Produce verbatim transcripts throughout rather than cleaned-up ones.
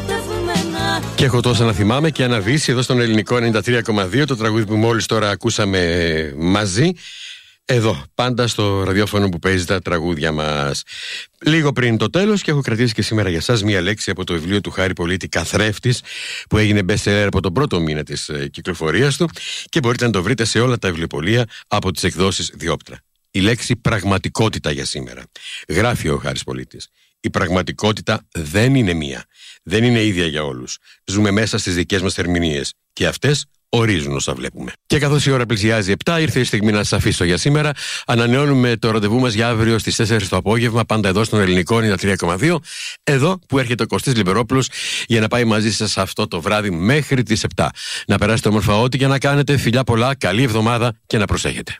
ερωτευμένα. Και έχω τόσα να θυμάμαι και αναβήσει εδώ στον Ελληνικό ενενήντα τρία κόμμα δύο, το τραγούδι που μόλις τώρα ακούσαμε μαζί. Εδώ, πάντα στο ραδιόφωνο που παίζει τα τραγούδια μας. Λίγο πριν το τέλος, και έχω κρατήσει και σήμερα για σας μία λέξη από το βιβλίο του Χάρη Πολίτη, Καθρέφτης, που έγινε best-seller από τον πρώτο μήνα της ε, κυκλοφορίας του, και μπορείτε να το βρείτε σε όλα τα βιβλιοπωλεία από τις εκδόσεις Διόπτρα. Η λέξη πραγματικότητα για σήμερα. Γράφει ο Χάρης Πολίτης. Η πραγματικότητα δεν είναι μία. Δεν είναι ίδια για όλους. Ζούμε μέσα στις δικές μας ερμηνείες και αυτές ορίζουν όσα βλέπουμε. Και καθώς η ώρα πλησιάζει επτά, ήρθε η στιγμή να σας αφήσω για σήμερα. Ανανεώνουμε το ραντεβού μας για αύριο στις τέσσερις το απόγευμα, πάντα εδώ στον Ελληνικό ενενήντα τρία κόμμα δύο. Εδώ που έρχεται ο Κωστής Λιμπερόπουλος για να πάει μαζί σας αυτό το βράδυ μέχρι τις επτά. Να περάσετε όμορφα ό,τι και να κάνετε. Φιλιά πολλά, καλή εβδομάδα και να προσέχετε.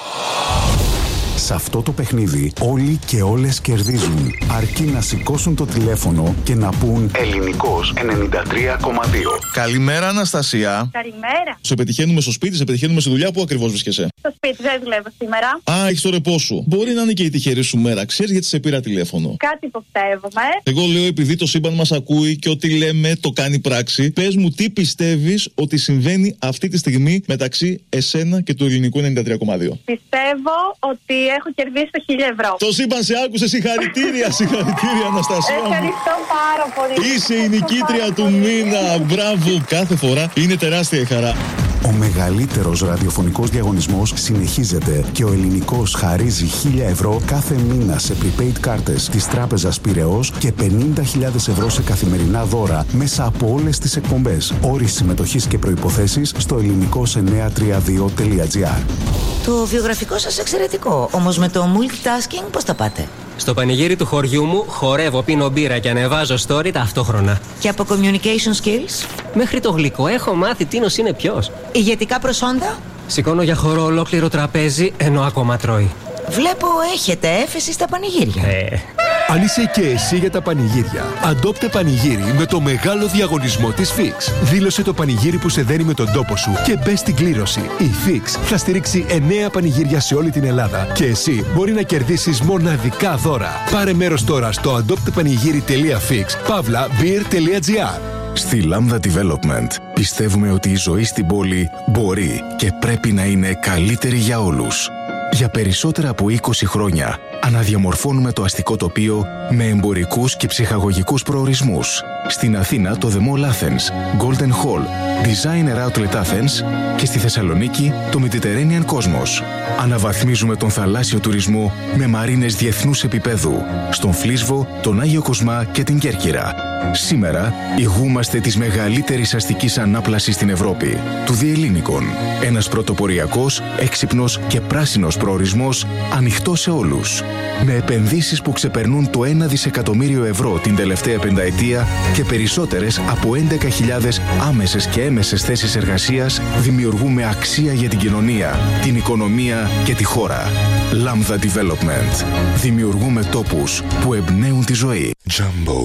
Σε αυτό το παιχνίδι όλοι και όλες κερδίζουν, αρκεί να σηκώσουν το τηλέφωνο και να πούν Ελληνικός ενενήντα τρία κόμμα δύο. Καλημέρα, Αναστασία. Καλημέρα. Σε πετυχαίνουμε στο σπίτι, σε πετυχαίνουμε στη δουλειά. Πού ακριβώς βρίσκεσαι? Στο σπίτι, δεν δουλεύω σήμερα. Α, έχεις το ρεπό σου. Μπορεί να είναι και η τυχερή σου μέρα. Ξέρεις γιατί σε πήρα τηλέφωνο? Κάτι υποψεύομαι. Εγώ λέω, επειδή το σύμπαν μας ακούει και ό,τι λέμε το κάνει πράξη, πες μου τι πιστεύεις ότι συμβαίνει αυτή τη στιγμή μεταξύ εσένα και του Ελληνικού ενενήντα τρία κόμμα δύο. Πιστεύω ότι έχω κερδίσει το χίλια ευρώ. Το σύμπαν σε άκουσε, συγχαρητήρια, συγχαρητήρια, Αναστασία. Ευχαριστώ πάρα πολύ. Είσαι η νικήτρια του μήνα. Μπράβο, κάθε φορά είναι τεράστια η χαρά. Ο μεγαλύτερος ραδιοφωνικός διαγωνισμός συνεχίζεται και ο Ελληνικός χαρίζει χίλια ευρώ κάθε μήνα σε prepaid κάρτες της τράπεζας Πειραιώς και πενήντα χιλιάδες ευρώ σε καθημερινά δώρα μέσα από όλες τις εκπομπές. Όροι συμμετοχής και προϋποθέσεις στο ελληνικός εννιακόσια τριάντα δύο τελεία τζι άρ. Το βιογραφικό σας εξαιρετικό, όμως με το multitasking πώς τα πάτε? Στο πανηγύρι του χωριού μου χορεύω, πίνω μπύρα και ανεβάζω story ταυτόχρονα. Και από communication skills? Μέχρι το γλυκό έχω μάθει τίνος είναι ποιος. Ηγετικά προσόντα? Σηκώνω για χορό ολόκληρο τραπέζι ενώ ακόμα τρώει. Βλέπω έχετε έφεση στα πανηγύρια. Ε. Αν είσαι και εσύ για τα πανηγύρια, αντόπτε πανηγύρι με το μεγάλο διαγωνισμό της Fix. Δήλωσε το πανηγύρι που σε δένει με τον τόπο σου και μπες στην κλήρωση. Η Fix θα στηρίξει εννέα πανηγύρια σε όλη την Ελλάδα και εσύ μπορεί να κερδίσεις μοναδικά δώρα. Πάρε μέρος τώρα στο αντόπτε πανηγύρι τελεία fix παύλα beer τελεία τζι άρ. Στη Lambda Development πιστεύουμε ότι η ζωή στην πόλη μπορεί και πρέπει να είναι καλύτερη για όλους. Για περισσότερα από είκοσι χρόνια αναδιαμορφώνουμε το αστικό τοπίο με εμπορικούς και ψυχαγωγικούς προορισμούς. Στην Αθήνα το The Mall Athens, Golden Hall, Designer Outlet Athens και στη Θεσσαλονίκη το Mediterranean Cosmos. Αναβαθμίζουμε τον θαλάσσιο τουρισμό με μαρίνες διεθνούς επίπεδου, στον Φλίσβο, τον Άγιο Κοσμά και την Κέρκυρα. Σήμερα ηγούμαστε της μεγαλύτερης αστικής ανάπλασης στην Ευρώπη, του Διελλήνικων. Ένας πρωτοποριακός, έξυπνος και πράσινος προορισμός ανοιχτός σε όλους. Με επενδύσεις που ξεπερνούν το ένα δισεκατομμύριο ευρώ την τελευταία πενταετία και περισσότερες από έντεκα χιλιάδες άμεσες και έμεσες θέσεις εργασίας, δημιουργούμε αξία για την κοινωνία, την οικονομία και τη χώρα. Lambda Development. Δημιουργούμε τόπους που εμπνέουν τη ζωή. Jumbo.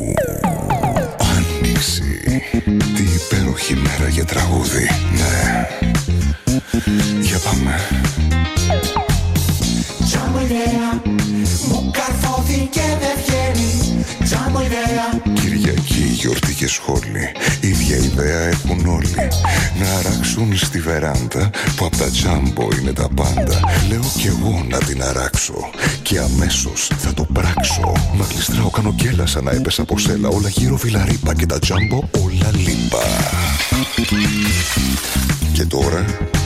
Άνοιξη. Τι υπέροχη μέρα για τραγούδι. Ναι. Για πάμε. Jumbo ιδέα. Μου καρφώθηκε δεν βγαίνει. Jumbo ιδέα. Κυριακή, γιορτή και σχόλη. Ίδια ιδέα έχουν όλοι. Να αράξουν στη βεράντα που απ' τα Jumbo είναι τα πάντα. Λέω κι εγώ να την αράξω και αμέσως θα το πράξω. Μα κλειστράω, κάνω γκέλα σαν να έπεσα από σέλα. Όλα γύρω βιλαρίπα και τα Jumbo όλα λίπα. Και τώρα